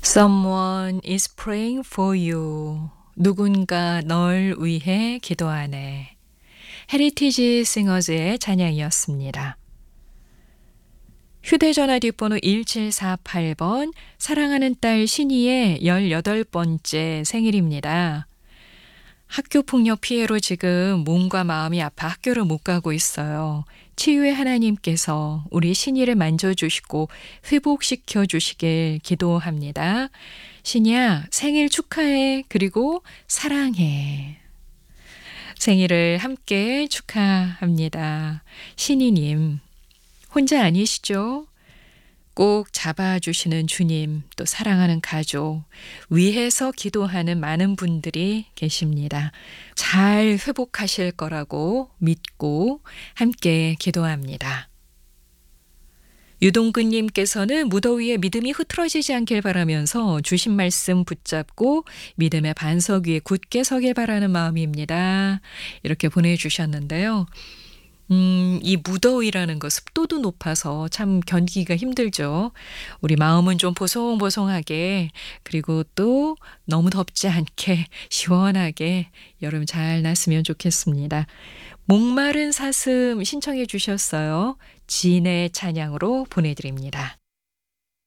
Someone is praying for you. 누군가 널 위해 기도하네. 헤리티지 싱어즈의 찬양이었습니다. 휴대전화 뒷번호 1748번 사랑하는 딸 신이의 18번째 생일입니다. 학교폭력 피해로 지금 몸과 마음이 아파 학교를 못 가고 있어요. 치유의 하나님께서 우리 신이를 만져주시고 회복시켜 주시길 기도합니다. 신이야, 생일 축하해. 그리고 사랑해. 생일을 함께 축하합니다. 신이님, 혼자 아니시죠? 꼭 잡아주시는 주님, 또 사랑하는 가족, 위해서 기도하는 많은 분들이 계십니다. 잘 회복하실 거라고 믿고 함께 기도합니다. 유동근님께서는 무더위에 믿음이 흐트러지지 않길 바라면서 주신 말씀 붙잡고 믿음의 반석 위에 굳게 서길 바라는 마음입니다. 이렇게 보내주셨는데요. 이 무더위라는 거 습도도 높아서 참 견디기가 힘들죠. 우리 마음은 좀 보송보송하게, 그리고 또 너무 덥지 않게 시원하게 여름 잘 났으면 좋겠습니다. 목마른 사슴 신청해 주셨어요. 진의 찬양으로 보내드립니다.